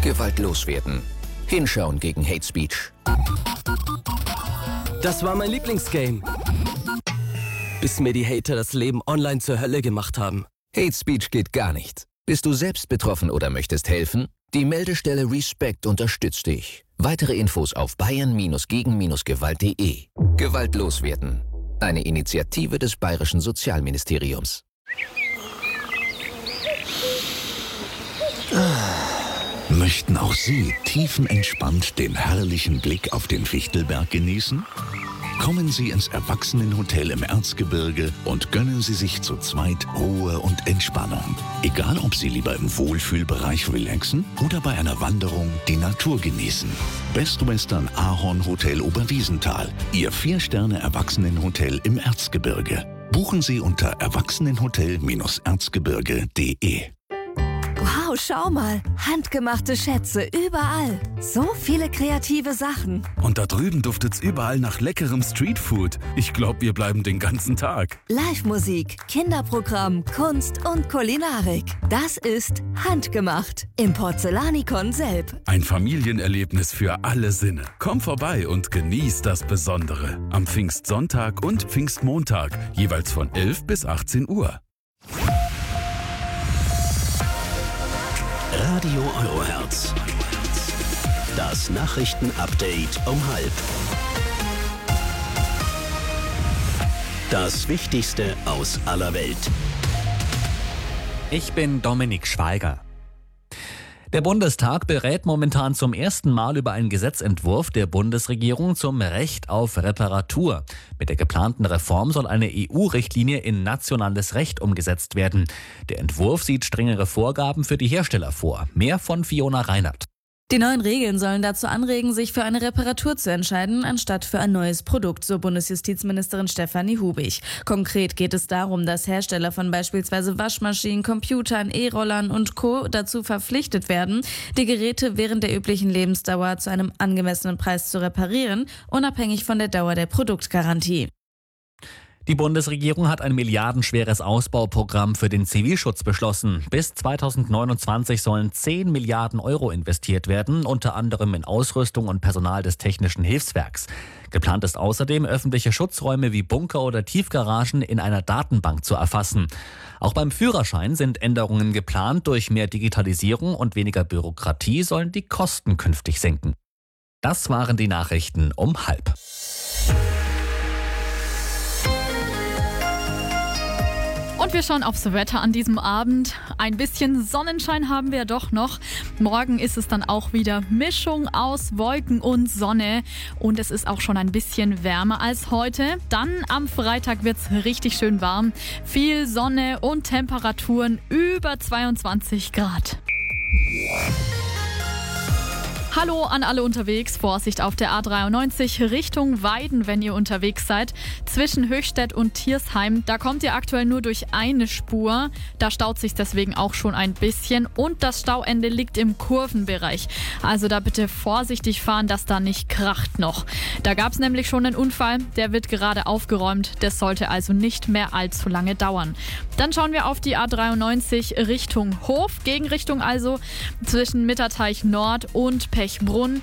Gewaltlos werden. Hinschauen gegen Hate Speech. Das war mein Lieblingsgame. Bis mir die Hater das Leben online zur Hölle gemacht haben. Hate Speech geht gar nicht. Bist du selbst betroffen oder möchtest helfen? Die Meldestelle Respect unterstützt dich. Weitere Infos auf bayern-gegen-gewalt.de. Gewaltlos werden. Eine Initiative des Bayerischen Sozialministeriums. Möchten auch Sie tiefenentspannt den herrlichen Blick auf den Fichtelberg genießen? Kommen Sie ins Erwachsenenhotel im Erzgebirge und gönnen Sie sich zu zweit Ruhe und Entspannung. Egal, ob Sie lieber im Wohlfühlbereich relaxen oder bei einer Wanderung die Natur genießen. Best Western Ahorn Hotel Oberwiesenthal, Ihr 4-Sterne-Erwachsenenhotel im Erzgebirge. Buchen Sie unter erwachsenenhotel-erzgebirge.de. Wow, schau mal. Handgemachte Schätze überall. So viele kreative Sachen. Und da drüben duftet's überall nach leckerem Streetfood. Ich glaube, wir bleiben den ganzen Tag. Live-Musik, Kinderprogramm, Kunst und Kulinarik. Das ist Handgemacht im Porzellanikon Selb. Ein Familienerlebnis für alle Sinne. Komm vorbei und genieß das Besondere. Am Pfingstsonntag und Pfingstmontag, jeweils von 11 bis 18 Uhr. Radio Eurohertz. Das Nachrichtenupdate um 12:30. Das Wichtigste aus aller Welt. Ich bin Dominik Schweiger. Der Bundestag berät momentan zum ersten Mal über einen Gesetzentwurf der Bundesregierung zum Recht auf Reparatur. Mit der geplanten Reform soll eine EU-Richtlinie in nationales Recht umgesetzt werden. Der Entwurf sieht strengere Vorgaben für die Hersteller vor. Mehr von Fiona Reinert. Die neuen Regeln sollen dazu anregen, sich für eine Reparatur zu entscheiden, anstatt für ein neues Produkt, so Bundesjustizministerin Stefanie Hubig. Konkret geht es darum, dass Hersteller von beispielsweise Waschmaschinen, Computern, E-Rollern und Co. dazu verpflichtet werden, die Geräte während der üblichen Lebensdauer zu einem angemessenen Preis zu reparieren, unabhängig von der Dauer der Produktgarantie. Die Bundesregierung hat ein milliardenschweres Ausbauprogramm für den Zivilschutz beschlossen. Bis 2029 sollen 10 Milliarden Euro investiert werden, unter anderem in Ausrüstung und Personal des Technischen Hilfswerks. Geplant ist außerdem, öffentliche Schutzräume wie Bunker oder Tiefgaragen in einer Datenbank zu erfassen. Auch beim Führerschein sind Änderungen geplant. Durch mehr Digitalisierung und weniger Bürokratie sollen die Kosten künftig sinken. Das waren die Nachrichten um 12:30. Und wir schauen aufs Wetter an diesem Abend. Ein bisschen Sonnenschein haben wir doch noch. Morgen ist es dann auch wieder Mischung aus Wolken und Sonne. Und es ist auch schon ein bisschen wärmer als heute. Dann am Freitag wird es richtig schön warm. Viel Sonne und Temperaturen über 22 Grad. Hallo an alle unterwegs. Vorsicht auf der A93 Richtung Weiden, wenn ihr unterwegs seid. Zwischen Höchstädt und Thiersheim, da kommt ihr aktuell nur durch eine Spur. Da staut sich deswegen auch schon ein bisschen. Und das Stauende liegt im Kurvenbereich. Also da bitte vorsichtig fahren, dass da nicht kracht noch. Da gab es nämlich schon einen Unfall. Der wird gerade aufgeräumt. Das sollte also nicht mehr allzu lange dauern. Dann schauen wir auf die A93 Richtung Hof. Gegenrichtung also zwischen Mitterteich Nord und Pechbrunn.